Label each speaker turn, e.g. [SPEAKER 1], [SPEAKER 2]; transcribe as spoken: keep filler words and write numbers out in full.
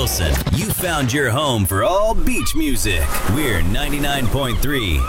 [SPEAKER 1] Wilson. You found your home for all beach music. We're ninety-nine point three